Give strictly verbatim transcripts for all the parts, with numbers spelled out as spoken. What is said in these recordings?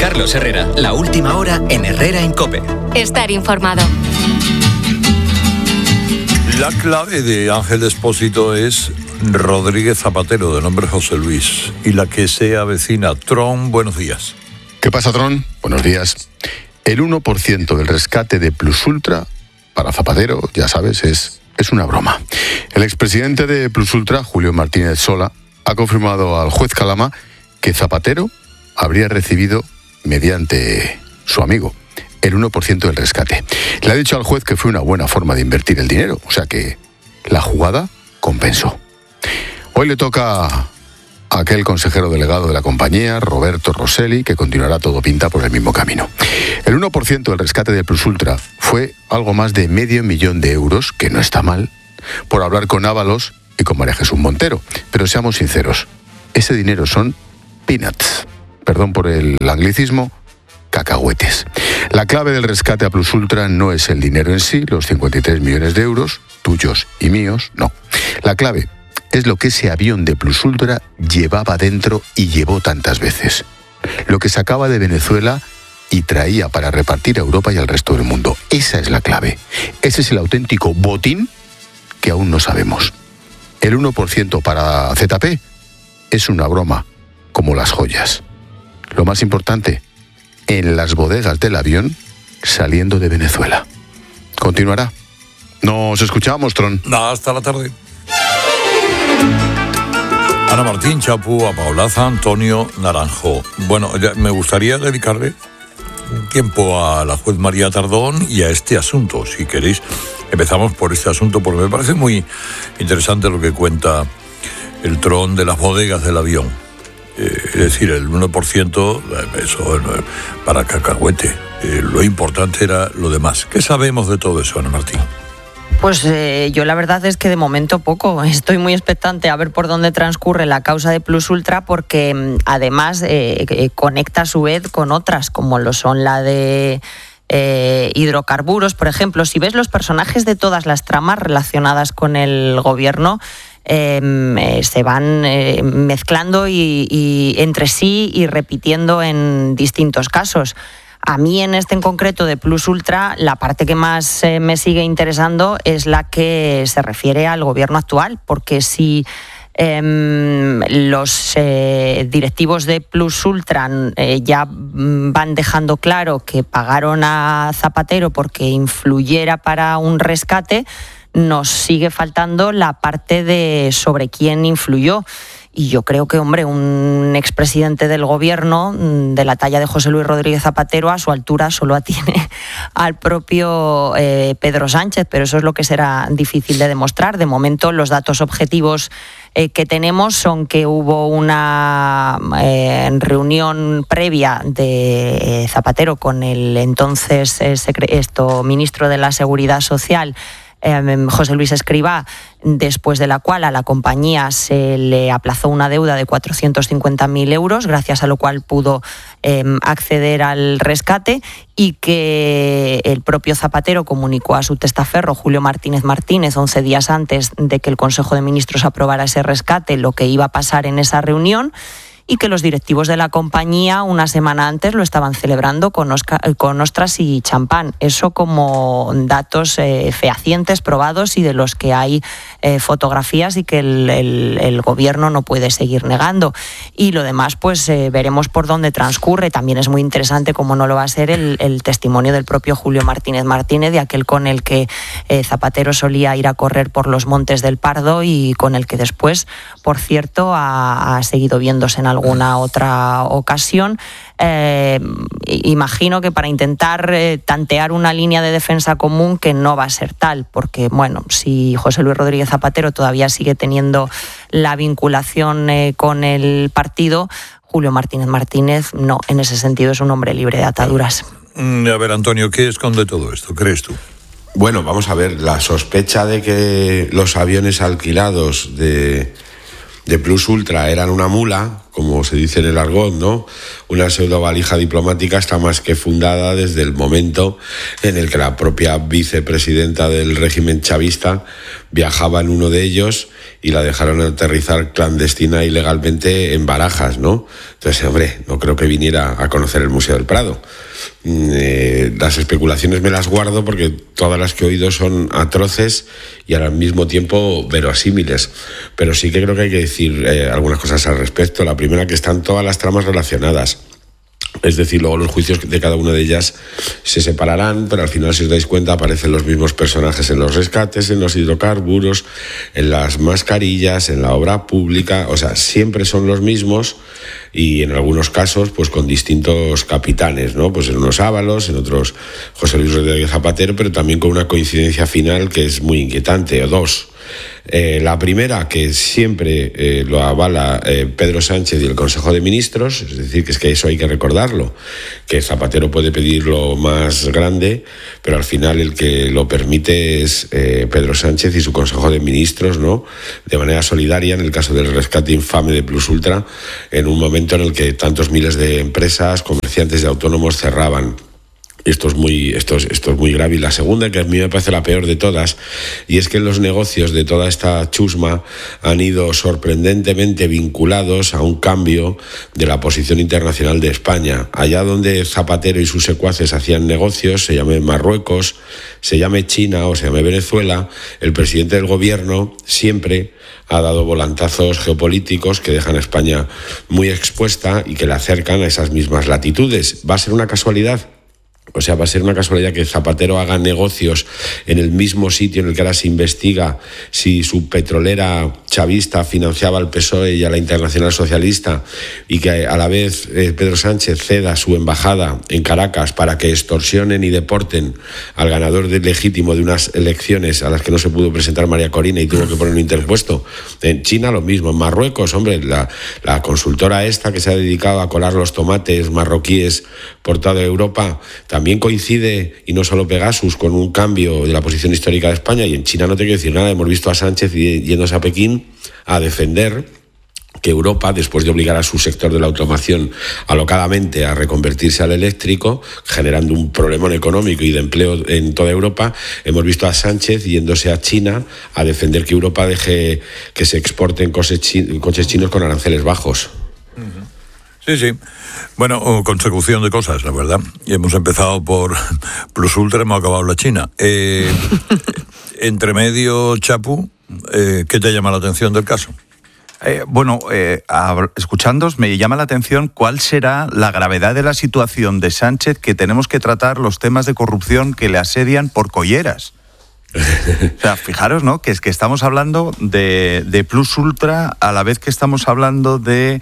Carlos Herrera, la última hora en Herrera en COPE. Estar informado. La clave de Ángel Expósito es Rodríguez Zapatero, de nombre José Luis, y la que se avecina. Tron, buenos días. ¿Qué pasa, Tron? Buenos días. El uno por ciento del rescate de Plus Ultra, para Zapatero, ya sabes, es, es una broma. El expresidente de Plus Ultra, Julio Martínez Sola, ha confirmado al juez Calama que Zapatero habría recibido, mediante su amigo, el uno por ciento del rescate. Le ha dicho al juez que fue una buena forma de invertir el dinero, o sea que la jugada compensó. Hoy le toca a aquel consejero delegado de la compañía, Roberto Rosselli, que continuará todo pinta por el mismo camino. El uno por ciento del rescate de Plus Ultra fue algo más de medio millón de euros, que no está mal, por hablar con Ábalos y con María Jesús Montero. Pero seamos sinceros, ese dinero son peanuts, perdón por el anglicismo, cacahuetes. La clave del rescate a Plus Ultra no es el dinero en sí, los cincuenta y tres millones de euros, tuyos y míos, no. La clave es lo que ese avión de Plus Ultra llevaba dentro y llevó tantas veces. Lo que sacaba de Venezuela y traía para repartir a Europa y al resto del mundo. Esa es la clave. Ese es el auténtico botín que aún no sabemos. El uno por ciento para Z P es una broma, como las joyas. Lo más importante, en las bodegas del avión saliendo de Venezuela. Continuará. Nos escuchamos, Tron. Hasta la tarde. Ana Martín, Chapu, a Paulaza, Antonio Naranjo. Bueno, ya me gustaría dedicarle un tiempo a la juez María Tardón y a este asunto. Si queréis, empezamos por este asunto, porque me parece muy interesante lo que cuenta el Tron de las bodegas del avión. Eh, es decir, el uno por ciento, eso para cacahuete. Eh, lo importante era lo demás. ¿Qué sabemos de todo eso, Ana Martín? Pues eh, yo la verdad es que de momento poco. Estoy muy expectante a ver por dónde transcurre la causa de Plus Ultra, porque además eh, eh, conecta a su vez con otras, como lo son la de eh, hidrocarburos, por ejemplo. Si ves los personajes de todas las tramas relacionadas con el gobierno, Eh, eh, se van eh, mezclando y, y entre sí y repitiendo en distintos casos. A mí en este en concreto de Plus Ultra, la parte que más eh, me sigue interesando es la que se refiere al gobierno actual, porque si eh, los eh, directivos de Plus Ultra eh, ya van dejando claro que pagaron a Zapatero porque influyera para un rescate, nos sigue faltando la parte de sobre quién influyó. Y yo creo que, hombre, un expresidente del gobierno de la talla de José Luis Rodríguez Zapatero, a su altura solo atiene al propio eh, Pedro Sánchez, pero eso es lo que será difícil de demostrar. De momento, los datos objetivos eh, que tenemos son que hubo una eh, reunión previa de eh, Zapatero con el entonces eh, secre- esto, ministro de la Seguridad Social, José Luis Escrivá, después de la cual a la compañía se le aplazó una deuda de cuatrocientos cincuenta mil euros, gracias a lo cual pudo eh, acceder al rescate, y que el propio Zapatero comunicó a su testaferro, Julio Martínez Martínez, once días antes de que el Consejo de Ministros aprobara ese rescate, lo que iba a pasar en esa reunión, y que los directivos de la compañía una semana antes lo estaban celebrando con, osca, con ostras y champán. Eso como datos eh, fehacientes, probados y de los que hay eh, fotografías y que el, el, el gobierno no puede seguir negando. Y lo demás, pues eh, veremos por dónde transcurre. También es muy interesante, como no lo va a ser, el, el testimonio del propio Julio Martínez Martínez, de aquel con el que eh, Zapatero solía ir a correr por los Montes del Pardo y con el que después, por cierto, ha, ha seguido viéndose en alguna otra ocasión. Eh, imagino que para intentar eh, tantear una línea de defensa común, que no va a ser tal, porque bueno, si José Luis Rodríguez Zapatero todavía sigue teniendo la vinculación eh, con el partido, Julio Martínez Martínez no, en ese sentido es un hombre libre de ataduras. A ver, Antonio, ¿qué esconde todo esto, crees tú? Bueno, vamos a ver, la sospecha de que los aviones alquilados de, de Plus Ultra eran una mula, como se dice en el argot, ¿no? Una pseudo valija diplomática, está más que fundada desde el momento en el que la propia vicepresidenta del régimen chavista viajaba en uno de ellos y la dejaron aterrizar clandestina y legalmente en Barajas, ¿no? Entonces, hombre, no creo que viniera a conocer el Museo del Prado. Eh, las especulaciones me las guardo porque todas las que he oído son atroces y al mismo tiempo verosímiles. Pero sí que creo que hay que decir eh, algunas cosas al respecto. La primera, que están todas las tramas relacionadas. Es decir, luego los juicios de cada una de ellas se separarán, pero al final, si os dais cuenta, aparecen los mismos personajes en los rescates, en los hidrocarburos, en las mascarillas, en la obra pública. O sea, siempre son los mismos y en algunos casos pues con distintos capitanes, ¿no? Pues en unos Ábalos, en otros José Luis Rodríguez Zapatero, pero también con una coincidencia final que es muy inquietante, o dos. Eh, la primera, que siempre eh, lo avala eh, Pedro Sánchez y el Consejo de Ministros, es decir, que es que eso hay que recordarlo, que Zapatero puede pedir lo más grande, pero al final el que lo permite es eh, Pedro Sánchez y su Consejo de Ministros, ¿no? De manera solidaria, en el caso del rescate infame de Plus Ultra, en un momento en el que tantos miles de empresas, comerciantes y autónomos cerraban. Esto es muy, esto es, esto es muy grave. Y la segunda, que a mí me parece la peor de todas, y es que los negocios de toda esta chusma han ido sorprendentemente vinculados a un cambio de la posición internacional de España. Allá donde Zapatero y sus secuaces hacían negocios, se llame Marruecos, se llame China o se llame Venezuela, el presidente del gobierno siempre ha dado volantazos geopolíticos que dejan a España muy expuesta y que la acercan a esas mismas latitudes. ¿Va a ser una casualidad? O sea, va a ser una casualidad que Zapatero haga negocios en el mismo sitio en el que ahora se investiga si su petrolera chavista financiaba al P S O E y a la Internacional Socialista, y que a la vez eh, Pedro Sánchez ceda su embajada en Caracas para que extorsionen y deporten al ganador de legítimo de unas elecciones a las que no se pudo presentar María Corina y tuvo que poner un interpuesto. En China lo mismo, en Marruecos, hombre, la, la consultora esta que se ha dedicado a colar los tomates marroquíes por toda Europa, también coincide, y no solo Pegasus, con un cambio de la posición histórica de España. Y en China no te quiero decir nada, hemos visto a Sánchez yéndose a Pekín a defender que Europa, después de obligar a su sector de la automoción alocadamente a reconvertirse al eléctrico, generando un problemón económico y de empleo en toda Europa, hemos visto a Sánchez yéndose a China a defender que Europa deje que se exporten coches chinos con aranceles bajos. Sí, sí. Bueno, consecución de cosas, la verdad. Y hemos empezado por Plus Ultra, hemos acabado la China. Eh, entre medio, Chapu, eh, ¿qué te llama la atención del caso? Eh, bueno, eh, escuchándoos me llama la atención cuál será la gravedad de la situación de Sánchez, que tenemos que tratar los temas de corrupción que le asedian por colleras. O sea, fijaros, ¿no? Que es que estamos hablando de, de Plus Ultra a la vez que estamos hablando de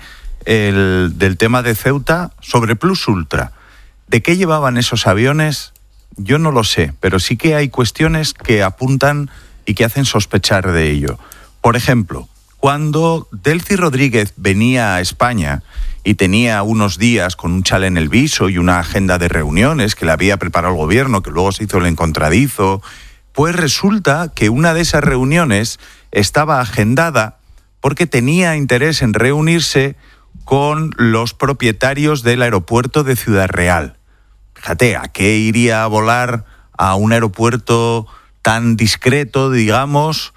el, del tema de Ceuta sobre Plus Ultra. ¿De qué llevaban esos aviones? Yo no lo sé, pero sí que hay cuestiones que apuntan y que hacen sospechar de ello. Por ejemplo, cuando Delcy Rodríguez venía a España y tenía unos días con un chale en el viso y una agenda de reuniones que le había preparado el gobierno, que luego se hizo el encontradizo, pues resulta que una de esas reuniones estaba agendada porque tenía interés en reunirse con los propietarios del aeropuerto de Ciudad Real. Fíjate, ¿a qué iría a volar a un aeropuerto tan discreto, digamos?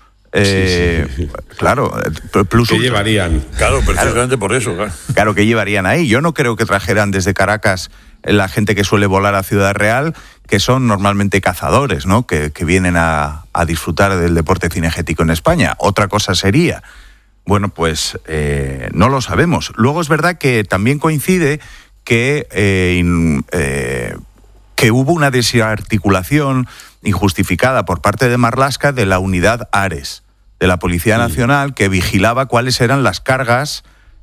Eh, sí, sí, sí. Claro, Plus ¿Qué Ultra. llevarían? Claro, precisamente claro, por eso. Claro. claro, ¿qué llevarían ahí? Yo no creo que trajeran desde Caracas la gente que suele volar a Ciudad Real, que son normalmente cazadores, ¿no? Que, que vienen a, a disfrutar del deporte cinegético en España. Otra cosa sería... Bueno, pues eh, no lo sabemos. Luego es verdad que también coincide que, eh, in, eh, que hubo una desarticulación injustificada por parte de Marlaska de la unidad Ares, de la Policía Nacional, que vigilaba cuáles eran las cargas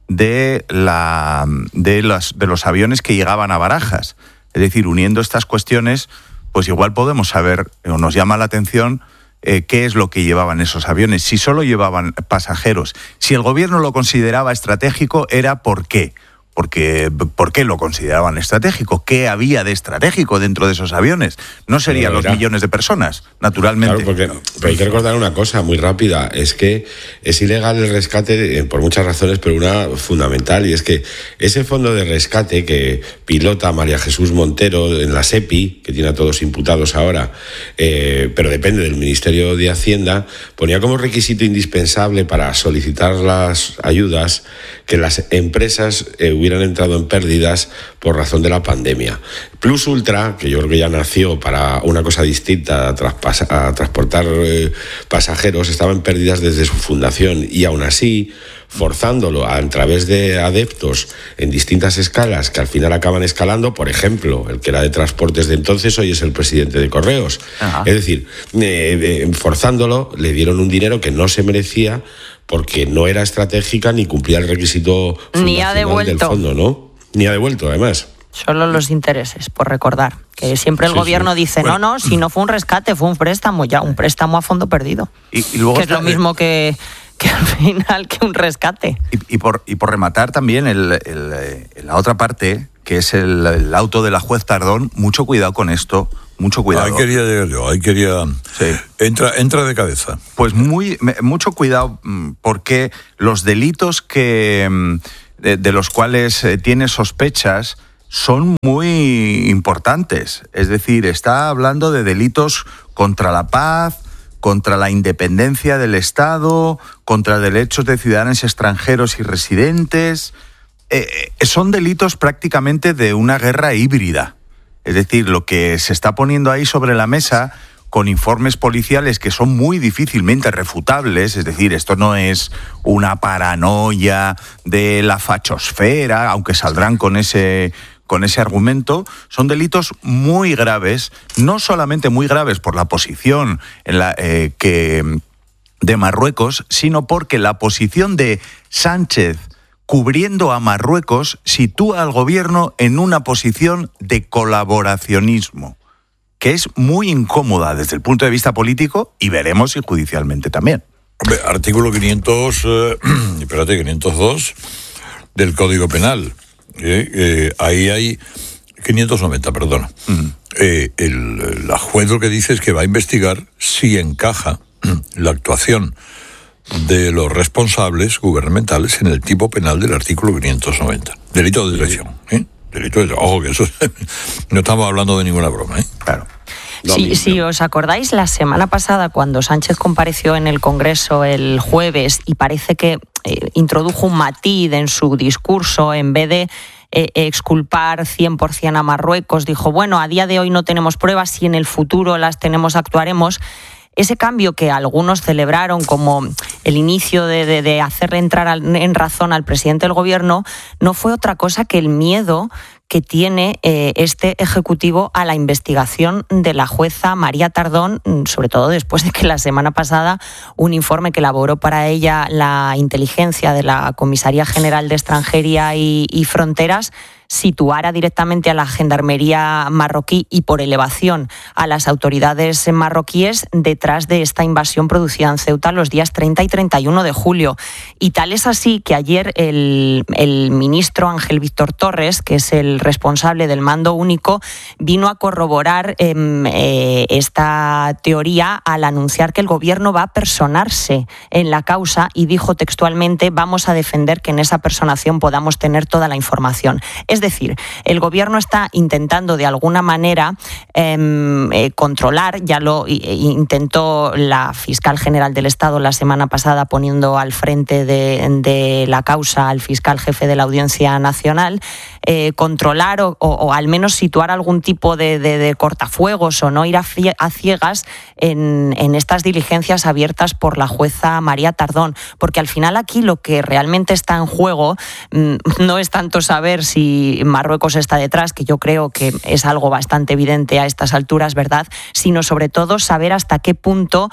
de, la, de, los, de los aviones que llegaban a Barajas. Es decir, uniendo estas cuestiones, pues igual podemos saber, o nos llama la atención, Eh, qué es lo que llevaban esos aviones, si solo llevaban pasajeros. Si el gobierno lo consideraba estratégico, ¿era por qué? Porque, ¿por qué lo consideraban estratégico? ¿Qué había de estratégico dentro de esos aviones? No serían los millones de personas, naturalmente. Claro, porque pero hay que recordar una cosa muy rápida, es que es ilegal el rescate por muchas razones, pero una fundamental, y es que ese fondo de rescate que pilota María Jesús Montero en la SEPI, que tiene a todos imputados ahora, eh, pero depende del Ministerio de Hacienda, ponía como requisito indispensable para solicitar las ayudas que las empresas eh, hubieran entrado en pérdidas por razón de la pandemia. Plus Ultra, que yo creo que ya nació para una cosa distinta, a, traspasa, a transportar eh, pasajeros, estaba en pérdidas desde su fundación y aún así, forzándolo a, a través de adeptos en distintas escalas que al final acaban escalando, por ejemplo, el que era de transportes de entonces hoy es el presidente de Correos. Ajá. Es decir, eh, eh, forzándolo le dieron un dinero que no se merecía porque no era estratégica ni cumplía el requisito ni ha devuelto del fondo, ¿no? Ni ha devuelto, además. Solo los intereses, por recordar. Que siempre el sí, gobierno sí. dice, bueno, no, no, si no fue un rescate, fue un préstamo, ya, un préstamo a fondo perdido. Y, y luego que es lo mismo que... que al final que un rescate. Y, y, por, y por rematar también el, el, la otra parte, que es el, el auto de la juez Tardón, mucho cuidado con esto, mucho cuidado. Ahí quería llegar yo, ahí quería... Sí. Entra, entra de cabeza. Pues muy mucho cuidado, porque los delitos que de, de los cuales eh, tiene sospechas son muy importantes. Es decir, está hablando de delitos contra la paz, contra la independencia del Estado, contra derechos de ciudadanos extranjeros y residentes. Eh, son delitos prácticamente de una guerra híbrida. Es decir, lo que se está poniendo ahí sobre la mesa con informes policiales que son muy difícilmente refutables, es decir, esto no es una paranoia de la fachosfera, aunque saldrán con ese... con ese argumento, son delitos muy graves, no solamente muy graves por la posición en la, eh, que, de Marruecos, sino porque la posición de Sánchez cubriendo a Marruecos sitúa al gobierno en una posición de colaboracionismo, que es muy incómoda desde el punto de vista político y veremos si judicialmente también. Hombre, artículo quinientos, eh, espérate, quinientos dos del Código Penal. Eh, eh, ahí hay quinientos noventa, perdona. Uh-huh. Eh, el, la juez lo que dice es que va a investigar si encaja la actuación de los responsables gubernamentales en el tipo penal del artículo quinientos noventa. Delito de traición. ¿eh? Delito de Ojo, que eso no estamos hablando de ninguna broma. ¿eh? Claro. Si, si os acordáis, la semana pasada, cuando Sánchez compareció en el Congreso el jueves y parece que eh, introdujo un matiz en su discurso, en vez de eh, exculpar cien por ciento a Marruecos, dijo, bueno, a día de hoy no tenemos pruebas, si en el futuro las tenemos, actuaremos. Ese cambio que algunos celebraron como el inicio de, de, de hacerle entrar al, en razón al presidente del gobierno no fue otra cosa que el miedo que tiene eh, este Ejecutivo a la investigación de la jueza María Tardón, sobre todo después de que la semana pasada un informe que elaboró para ella la inteligencia de la Comisaría General de Extranjería y, y Fronteras situara directamente a la Gendarmería marroquí y por elevación a las autoridades marroquíes detrás de esta invasión producida en Ceuta los días treinta y treinta y uno de julio. Y tal es así que ayer el, el ministro Ángel Víctor Torres, que es el responsable del mando único, vino a corroborar eh, eh, esta teoría al anunciar que el gobierno va a personarse en la causa y dijo textualmente, vamos a defender que en esa personación podamos tener toda la información. Es decir, el gobierno está intentando de alguna manera eh, eh, controlar, ya lo eh, intentó la fiscal general del Estado la semana pasada poniendo al frente de, de la causa al fiscal jefe de la Audiencia Nacional, eh, controlar o, o, o al menos situar algún tipo de, de, de cortafuegos o no ir a, fie, a ciegas en, en estas diligencias abiertas por la jueza María Tardón, porque al final aquí lo que realmente está en juego mmm, no es tanto saber si Marruecos está detrás, que yo creo que es algo bastante evidente a estas alturas, ¿verdad?, sino sobre todo saber hasta qué punto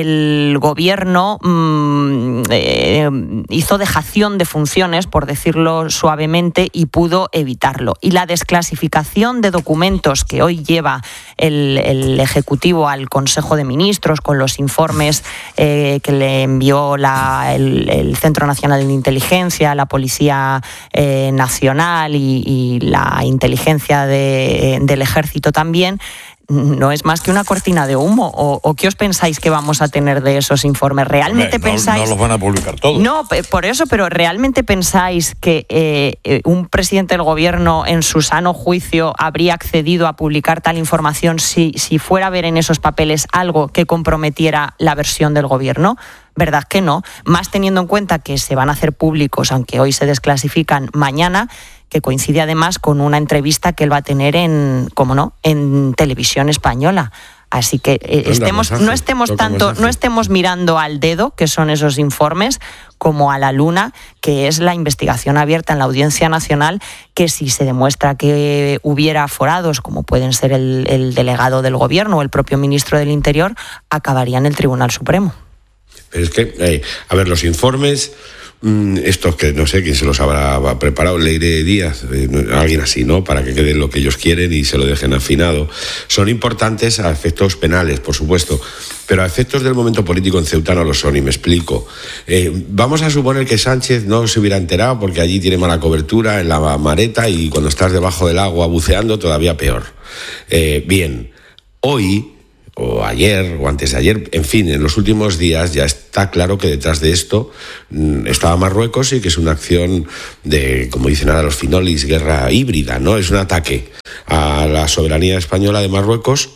el gobierno mmm, eh, hizo dejación de funciones, por decirlo suavemente, y pudo evitarlo. Y la desclasificación de documentos que hoy lleva el, el Ejecutivo al Consejo de Ministros con los informes eh, que le envió la, el, el Centro Nacional de Inteligencia, la Policía eh, Nacional y, y la inteligencia de, del Ejército también, no es más que una cortina de humo. ¿O, o qué os pensáis que vamos a tener de esos informes? ¿Realmente Hombre, no, pensáis...? No los van a publicar todos. No, por eso, pero ¿realmente pensáis que eh, un presidente del gobierno en su sano juicio habría accedido a publicar tal información si, si fuera a ver en esos papeles algo que comprometiera la versión del gobierno? ¿Verdad que no? Más teniendo en cuenta que se van a hacer públicos, aunque hoy se desclasifican, mañana, que coincide además con una entrevista que él va a tener en, como no, en Televisión Española. Así que eh, estemos, no estemos tanto, no estemos mirando al dedo, que son esos informes, como a la luna, que es la investigación abierta en la Audiencia Nacional, que si se demuestra que hubiera aforados, como pueden ser el, el delegado del gobierno o el propio ministro del Interior, acabaría en el Tribunal Supremo. Pero es que, eh, a ver, los informes, mmm, estos que no sé quién se los habrá preparado, Leire Díaz, eh, alguien así, ¿no? Para que quede lo que ellos quieren y se lo dejen afinado. Son importantes a efectos penales, por supuesto, pero a efectos del momento político en Ceuta no lo son, y me explico. Eh, vamos a suponer que Sánchez no se hubiera enterado porque allí tiene mala cobertura en la mareta y cuando estás debajo del agua buceando todavía peor. Eh, bien, hoy... o ayer, o antes de ayer, en fin, en los últimos días ya está claro que detrás de esto mmm, estaba Marruecos y que es una acción de, como dicen ahora los finolis, guerra híbrida, ¿no? Es un ataque a la soberanía española de Marruecos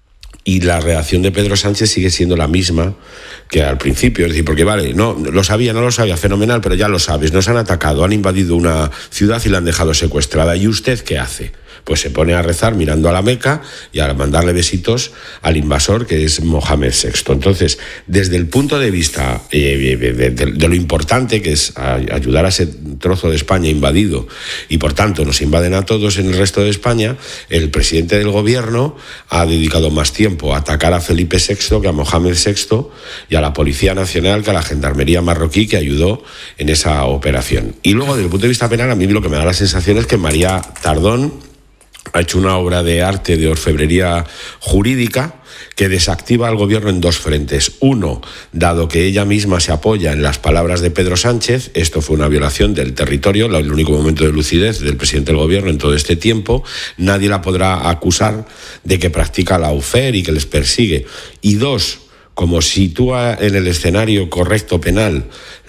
y la reacción de Pedro Sánchez sigue siendo la misma que al principio, es decir, porque vale, no lo sabía, no lo sabía, fenomenal, pero ya lo sabes, nos han atacado, han invadido una ciudad y la han dejado secuestrada, ¿y usted qué hace? Pues se pone a rezar mirando a la Meca y a mandarle besitos al invasor, que es Mohamed sexto. Entonces, desde el punto de vista eh, de, de, de lo importante que es ayudar a ese trozo de España invadido, y por tanto nos invaden a todos en el resto de España, el presidente del gobierno ha dedicado más tiempo a atacar a Felipe sexto que a Mohamed sexto y a la Policía Nacional que a la Gendarmería marroquí que ayudó en esa operación. Y luego, desde el punto de vista penal, a mí lo que me da la sensación es que María Tardón ha hecho una obra de arte, de orfebrería jurídica, que desactiva al gobierno en dos frentes. Uno, dado que ella misma se apoya en las palabras de Pedro Sánchez, esto fue una violación del territorio, el único momento de lucidez del presidente del gobierno en todo este tiempo, nadie la podrá acusar de que practica lawfare y que les persigue. Y dos, como sitúa en el escenario correcto penal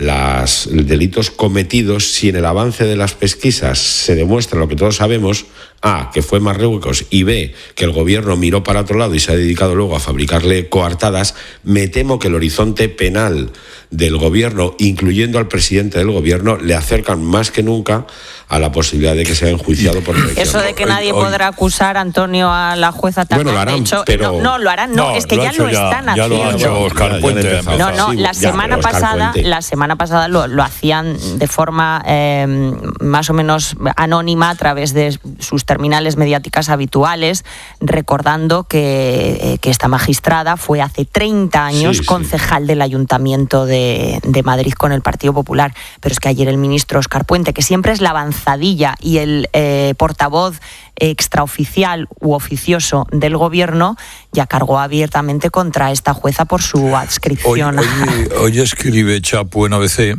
los delitos cometidos, si en el avance de las pesquisas se demuestra lo que todos sabemos, A, que fue Marruecos, y B, que el gobierno miró para otro lado y se ha dedicado luego a fabricarle coartadas, me temo que el horizonte penal del gobierno, incluyendo al presidente del gobierno, le acercan más que nunca a la posibilidad de que sea enjuiciado por traición. Eso de que nadie hoy, podrá acusar, Antonio, a la jueza Tardón, bueno, lo harán, de hecho, pero... no, no, lo harán, no, no es que ya lo ya, están ya haciendo. Lo ha hecho Oscar Puente. No, no, la semana pasada, la semana pasada lo, lo hacían de forma eh, más o menos anónima a través de sus terminales mediáticas habituales, recordando que, eh, que esta magistrada fue hace treinta años sí, concejal sí. del Ayuntamiento de, de Madrid con el Partido Popular. Pero es que ayer el ministro Oscar Puente, que siempre es la avanzadilla y el eh, portavoz extraoficial u oficioso del gobierno, ya cargó abiertamente contra esta jueza por su adscripción. Hoy, hoy, hoy escribe Chapu en A B C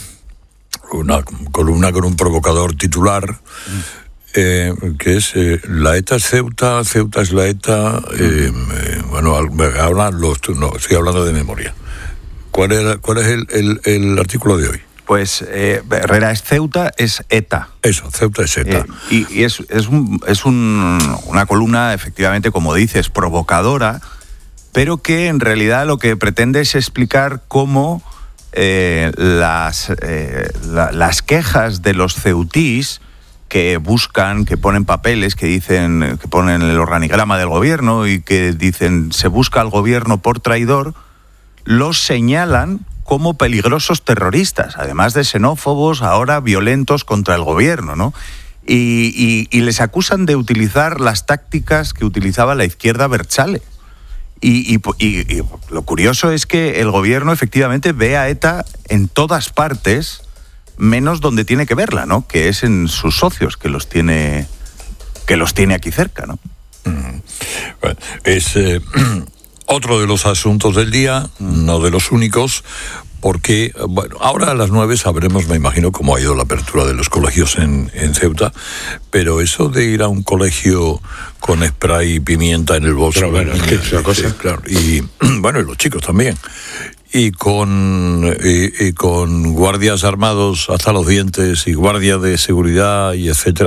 una columna con un provocador titular eh, que es eh, la ETA es Ceuta, Ceuta es la ETA. Eh, eh, bueno, hablan los, no, estoy hablando de memoria. ¿Cuál, era, cuál es el, el, el artículo de hoy? Pues eh, Herrera es Ceuta, es ETA. Eso, Ceuta es ETA. Eh, y, y es, es, un, es un, una columna, efectivamente, como dices, provocadora, pero que en realidad lo que pretende es explicar cómo eh, las, eh, la, las quejas de los ceutís que buscan, que ponen papeles, que dicen, que ponen el organigrama del gobierno y que dicen se busca al gobierno por traidor, los señalan como peligrosos terroristas, además de xenófobos, ahora violentos contra el gobierno, ¿no? Y, y, y les acusan de utilizar las tácticas que utilizaba la izquierda Berchale. Y, y, y, y lo curioso es que el gobierno efectivamente ve a ETA en todas partes, menos donde tiene que verla, ¿no? Que es en sus socios, que los tiene, que los tiene aquí cerca, ¿no? Mm. Bueno, es... Eh... Otro de los asuntos del día, no de los únicos, porque, bueno, ahora a las nueve sabremos, me imagino, cómo ha ido la apertura de los colegios en, en Ceuta, pero eso de ir a un colegio con spray y pimienta en el bolso... Pero bueno, es que es una cosa... Sí, claro, y bueno, y los chicos también. Y con, y, y con guardias armados hasta los dientes y guardia de seguridad y etcétera.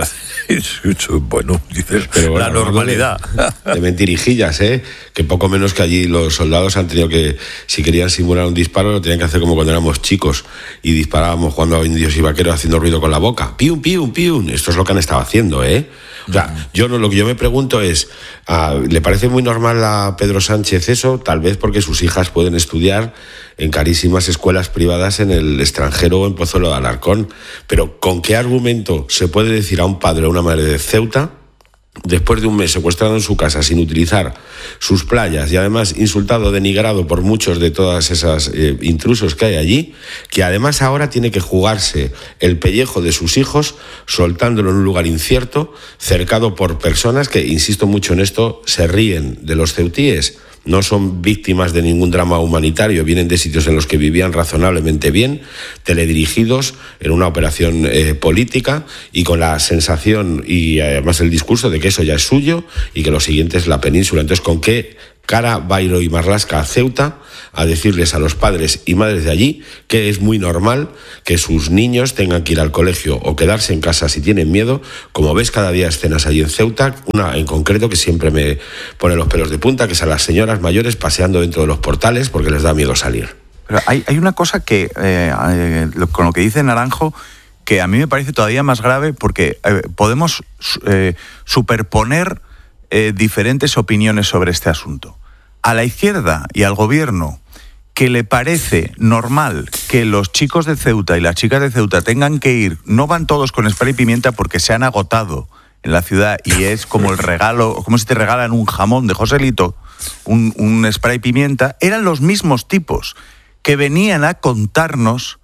Bueno, dices, pero bueno, la normalidad. De, de mentirijillas, ¿eh? Que poco menos que allí los soldados han tenido que, si querían simular un disparo, lo tenían que hacer como cuando éramos chicos y disparábamos jugando a indios y vaqueros haciendo ruido con la boca. Pium, pium, pium. Esto es lo que han estado haciendo, ¿eh? O sea, yo no, lo que yo me pregunto es, uh, ¿le parece muy normal a Pedro Sánchez eso? Tal vez porque sus hijas pueden estudiar en carísimas escuelas privadas en el extranjero o en Pozuelo de Alarcón. Pero ¿con qué argumento se puede decir a un padre o una madre de Ceuta, después de un mes secuestrado en su casa sin utilizar sus playas y además insultado, denigrado por muchos de todas esas eh, intrusos que hay allí, que además ahora tiene que jugarse el pellejo de sus hijos soltándolo en un lugar incierto, cercado por personas que, insisto mucho en esto, se ríen de los ceutíes? No son víctimas de ningún drama humanitario, vienen de sitios en los que vivían razonablemente bien, teledirigidos en una operación eh, política y con la sensación y además el discurso de que eso ya es suyo y que lo siguiente es la península. Entonces, ¿con qué cara va Eloy Marlaska a Ceuta a decirles a los padres y madres de allí que es muy normal que sus niños tengan que ir al colegio o quedarse en casa si tienen miedo? Como ves cada día escenas allí en Ceuta, una en concreto que siempre me pone los pelos de punta, que es a las señoras mayores paseando dentro de los portales porque les da miedo salir. Pero hay, hay una cosa que, eh, eh, con lo que dice Naranjo, que a mí me parece todavía más grave, porque eh, podemos eh, superponer eh, diferentes opiniones sobre este asunto. A la izquierda y al gobierno, que le parece normal que los chicos de Ceuta y las chicas de Ceuta tengan que ir, no van todos con spray y pimienta porque se han agotado en la ciudad y es como el regalo, como si te regalan un jamón de Joselito, un, un spray y pimienta, eran los mismos tipos que venían a contarnos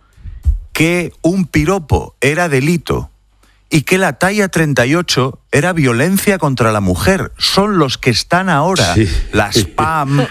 que un piropo era delito y que la talla treinta y ocho era violencia contra la mujer. Son los que están ahora, sí. Las Pam,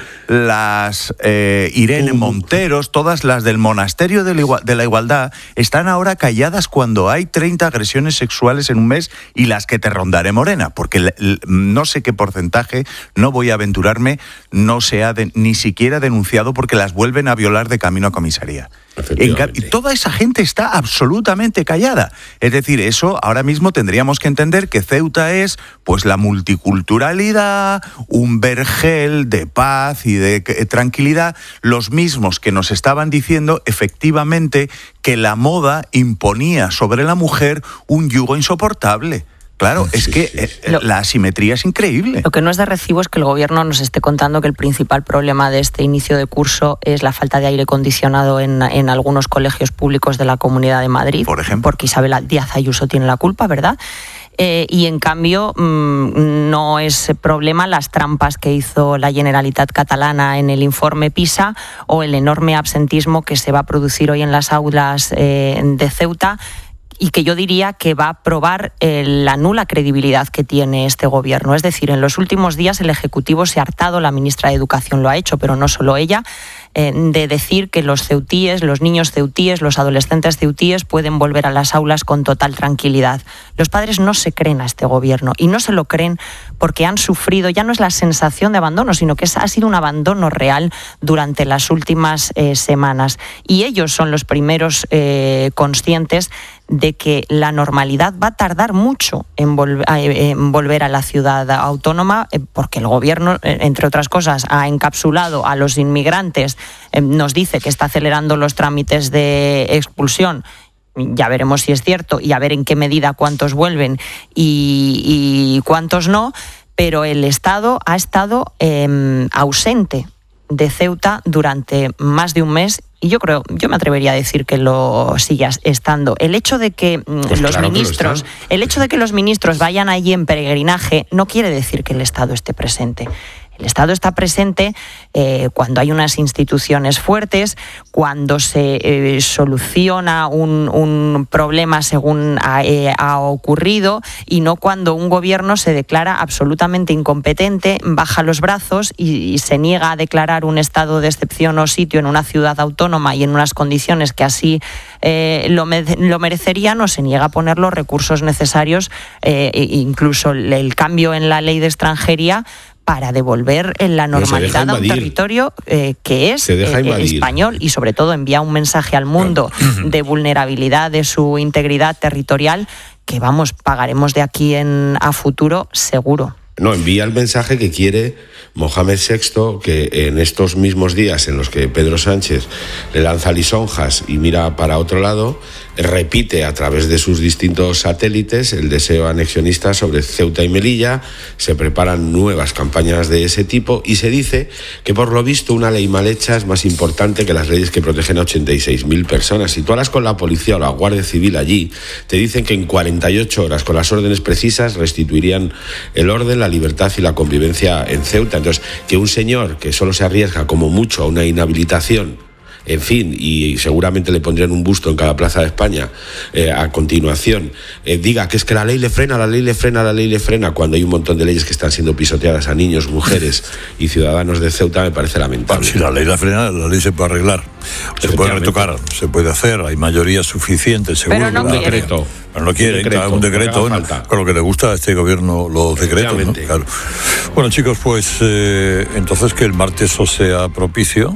las eh, Irene Monteros, todas las del Monasterio de la, Igual- de la Igualdad, están ahora calladas cuando hay treinta agresiones sexuales en un mes y las que te rondaré, Morena, porque l- l- no sé qué porcentaje, no voy a aventurarme, no se ha de- ni siquiera denunciado porque las vuelven a violar de camino a comisaría. En, y toda esa gente está absolutamente callada. Es decir, eso ahora mismo tendríamos que entender que Ceuta es pues la multiculturalidad, un vergel de paz y de eh, tranquilidad, los mismos que nos estaban diciendo efectivamente que la moda imponía sobre la mujer un yugo insoportable. Claro, es que sí, sí, sí. la asimetría es increíble. Lo que no es de recibo es que el gobierno nos esté contando que el principal problema de este inicio de curso es la falta de aire acondicionado en, en algunos colegios públicos de la Comunidad de Madrid. Por ejemplo. Porque Isabel Díaz Ayuso tiene la culpa, ¿verdad? Eh, y en cambio mmm, no es problema las trampas que hizo la Generalitat catalana en el informe PISA o el enorme absentismo que se va a producir hoy en las aulas eh, de Ceuta, y que yo diría que va a probar eh, la nula credibilidad que tiene este gobierno. Es decir, en los últimos días el Ejecutivo se ha hartado, la ministra de Educación lo ha hecho, pero no solo ella, eh, de decir que los ceutíes, los niños ceutíes, los adolescentes ceutíes pueden volver a las aulas con total tranquilidad. Los padres no se creen a este gobierno y no se lo creen porque han sufrido, ya no es la sensación de abandono, sino que ha sido un abandono real durante las últimas eh, semanas. Y ellos son los primeros eh, conscientes de que la normalidad va a tardar mucho en, volver, en volver a la ciudad autónoma, porque el gobierno, entre otras cosas, ha encapsulado a los inmigrantes, nos dice que está acelerando los trámites de expulsión. Ya veremos si es cierto y a ver en qué medida cuántos vuelven y, y cuántos no, pero el Estado ha estado eh, ausente de Ceuta durante más de un mes. Y yo creo, yo me atrevería a decir que lo sigue estando. El hecho de que pues los claro ministros, que el hecho de que los ministros vayan allí en peregrinaje no quiere decir que el Estado esté presente. El Estado está presente eh, cuando hay unas instituciones fuertes, cuando se eh, soluciona un, un problema según ha, eh, ha ocurrido, y no cuando un gobierno se declara absolutamente incompetente, baja los brazos y, y se niega a declarar un estado de excepción o sitio en una ciudad autónoma y en unas condiciones que así eh, lo, me, lo merecerían, o se niega a poner los recursos necesarios, eh, incluso el, el cambio en la ley de extranjería, para devolver en la normalidad a un territorio eh, que es eh, español, y sobre todo envía un mensaje al mundo claro. de vulnerabilidad de su integridad territorial que, vamos, pagaremos de aquí en, a futuro seguro. No, envía el mensaje que quiere Mohamed sexto, que en estos mismos días en los que Pedro Sánchez le lanza lisonjas y mira para otro lado, repite a través de sus distintos satélites el deseo anexionista sobre Ceuta y Melilla. Se preparan nuevas campañas de ese tipo y se dice que, por lo visto, una ley mal hecha es más importante que las leyes que protegen a ochenta y seis mil personas. Si tú hablas con la policía o la Guardia Civil allí, te dicen que en cuarenta y ocho horas, con las órdenes precisas, restituirían el orden, la libertad y la convivencia en Ceuta. Entonces, que un señor que solo se arriesga como mucho a una inhabilitación, en fin, y seguramente le pondrían un busto en cada plaza de España eh, a continuación, eh, diga que es que la ley le frena, la ley le frena, la ley le frena, cuando hay un montón de leyes que están siendo pisoteadas a niños, mujeres y ciudadanos de Ceuta, me parece lamentable. Si la ley la frena, la ley se puede arreglar, se puede retocar, se puede hacer, hay mayoría suficiente, seguro. Pero no que quiere. Decreto. Pero no quiere, un decreto, claro, un decreto bueno, con lo que le gusta a este gobierno los decretos, ¿no? Claro. Bueno, chicos, pues eh, entonces que el martes os sea propicio.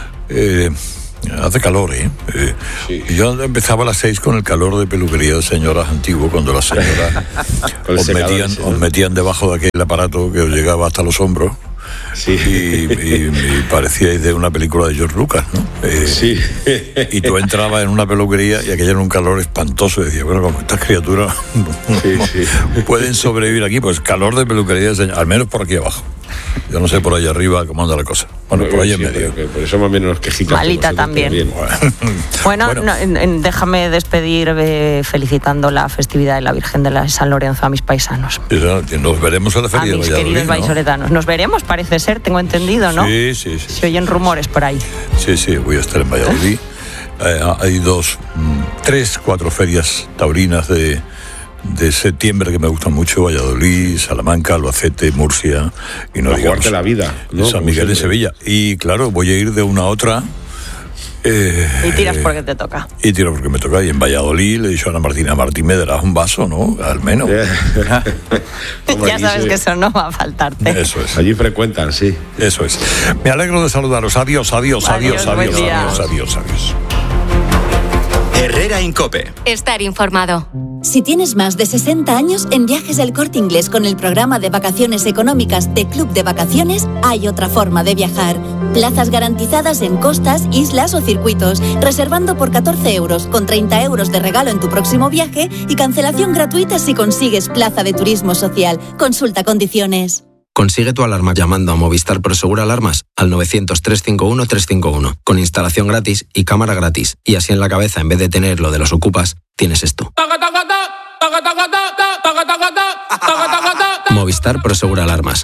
Eh, hace calor, ¿eh? eh sí. Yo empezaba a las seis con el calor de peluquería de señoras antiguo, cuando las señoras os, metían, ese, ¿no? os metían debajo de aquel aparato que os llegaba hasta los hombros. Sí. Y, y, y parecíais de una película de George Lucas, ¿no? Eh, sí. Y tú entrabas en una peluquería y aquello era un calor espantoso. Y decías, bueno, como estas criaturas sí, sí. pueden sobrevivir aquí, pues calor de peluquería de señor, al menos por aquí abajo. Yo no sé por ahí arriba cómo anda la cosa. Bueno, por ahí en medio. Por eso más o menos quejitas. Malita también. Bueno, bueno. No, en, en, déjame despedir eh, felicitando la festividad de la Virgen de la San Lorenzo a mis paisanos. Nos veremos a la feria a mis de Valladolid, queridos vallisoletanos. ¿No? Nos veremos, parece ser, tengo entendido, ¿no? Sí, sí, sí. Se oyen rumores por ahí. Sí, sí, voy a estar en Valladolid. eh, hay dos, tres, cuatro ferias taurinas de... de septiembre que me gustan mucho: Valladolid, Salamanca, Albacete, Murcia y no digamos la vida, ¿no? San Miguel de Sevilla. Y claro, voy a ir de una a otra. Eh, y tiras porque te toca. Y tiro porque me toca. Y en Valladolid le he dicho a Ana Martina, Martín, me darás un vaso, ¿no? Al menos. Ya sabes se... que eso no va a faltarte. Eso es. Allí frecuentan, sí. Eso es. Me alegro de saludaros. Adiós, adiós, adiós, adiós, adiós, adiós, adiós, adiós. Herrera en COPE. Estar informado. Si tienes más de sesenta años, en Viajes El Corte Inglés con el programa de vacaciones económicas de Club de Vacaciones, hay otra forma de viajar. Plazas garantizadas en costas, islas o circuitos, reservando por catorce euros, con treinta euros de regalo en tu próximo viaje y cancelación gratuita si consigues plaza de turismo social. Consulta condiciones. Consigue tu alarma llamando a Movistar Prosegur Alarmas al novecientos, trescientos cincuenta y uno, trescientos cincuenta y uno, con instalación gratis y cámara gratis. Y así en la cabeza, en vez de tener lo de los ocupas, tienes esto. Movistar Prosegur Alarmas.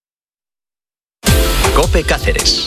COPE Cáceres.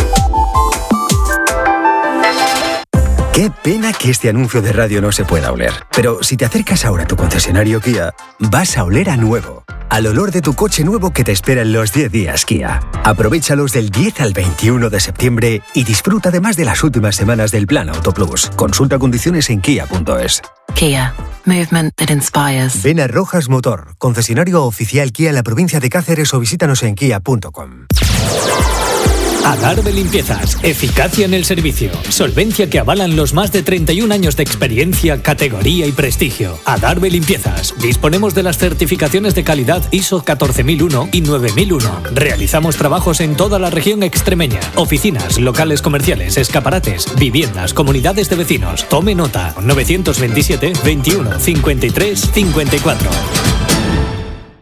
Qué pena que este anuncio de radio no se pueda oler. Pero si te acercas ahora a tu concesionario Kia, vas a oler a nuevo. Al olor de tu coche nuevo que te espera en los diez días Kia. Aprovéchalos del diez al veintiuno de septiembre y disfruta además de las últimas semanas del Plan Auto Plus. Consulta condiciones en kia punto es. Kia. Movement that inspires. Ven a Rojas Motor, concesionario oficial Kia en la provincia de Cáceres, o visítanos en kia punto com. Adarve Limpiezas, eficacia en el servicio, solvencia que avalan los más de treinta y un años de experiencia, categoría y prestigio. Adarve Limpiezas, disponemos de las certificaciones de calidad I S O catorce mil uno y nueve mil uno. Realizamos trabajos en toda la región extremeña, oficinas, locales comerciales, escaparates, viviendas, comunidades de vecinos. Tome nota, novecientos veintisiete, veintiuno, cincuenta y tres, cincuenta y cuatro.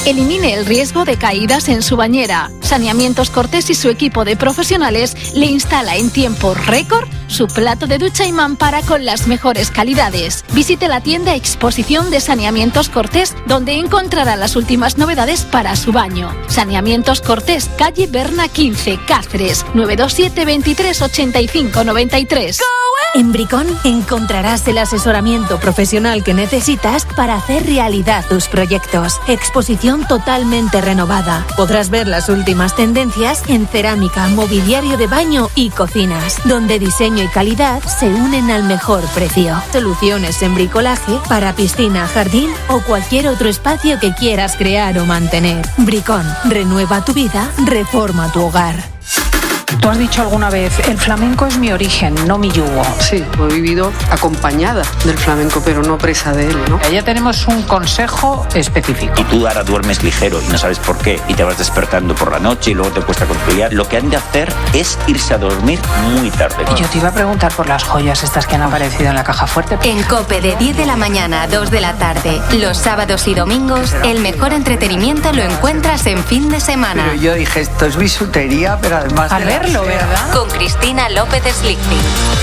Elimine el riesgo de caídas en su bañera. Saneamientos Cortés y su equipo de profesionales le instala en tiempo récord su plato de ducha y mampara con las mejores calidades. Visite la tienda Exposición de Saneamientos Cortés, donde encontrará las últimas novedades para su baño. Saneamientos Cortés, calle Berna quince, Cáceres, nueve dos siete, veintitrés ochenta y cinco noventa y tres. En Bricón encontrarás el asesoramiento profesional que necesitas para hacer realidad tus proyectos. Exposición totalmente renovada. Podrás ver las últimas tendencias en cerámica, mobiliario de baño y cocinas, donde diseño y calidad se unen al mejor precio. Soluciones en bricolaje para piscina, jardín o cualquier otro espacio que quieras crear o mantener. Bricón, renueva tu vida, reforma tu hogar. Tú has dicho alguna vez, el flamenco es mi origen, no mi yugo. Sí, he vivido acompañada del flamenco, pero no presa de él, ¿no? Ya tenemos un consejo específico. Y tú ahora duermes ligero y no sabes por qué, y te vas despertando por la noche y luego te cuesta conciliar. Lo que han de hacer es irse a dormir muy tarde. Y yo te iba a preguntar por las joyas estas que han aparecido en la caja fuerte. En COPE de diez de la mañana a dos de la tarde, los sábados y domingos, el mejor entretenimiento lo encuentras en fin de semana. Pero yo dije, esto es bisutería, pero además... A verlo, ¿verdad? Con Cristina López Slichting.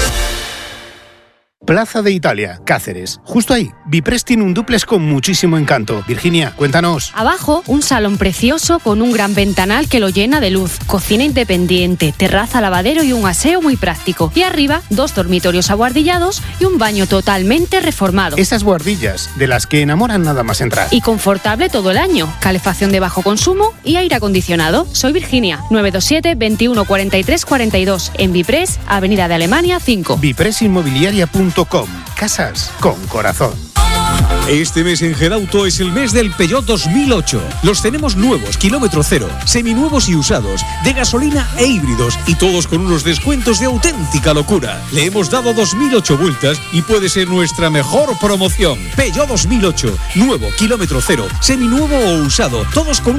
Plaza de Italia, Cáceres. Justo ahí, Biprés tiene un dúplex con muchísimo encanto. Virginia, cuéntanos. Abajo, un salón precioso con un gran ventanal que lo llena de luz, cocina independiente, terraza, lavadero y un aseo muy práctico. Y arriba, dos dormitorios abuhardillados y un baño totalmente reformado. Esas buhardillas, de las que enamoran nada más entrar. Y confortable todo el año, calefacción de bajo consumo y aire acondicionado. Soy Virginia, nueve dos siete, veintiuno cuarenta y tres cuarenta y dos, en Biprés, Avenida de Alemania cinco. Biprés Inmobiliaria punto com. Casas con corazón. Este mes en Gerauto es el mes del Peugeot dos mil ocho. Los tenemos nuevos, kilómetro cero, seminuevos y usados, de gasolina e híbridos, y todos con unos descuentos de auténtica locura. Le hemos dado dos mil ocho vueltas y puede ser nuestra mejor promoción. Peugeot dos mil ocho, nuevo, kilómetro cero, seminuevo o usado, todos con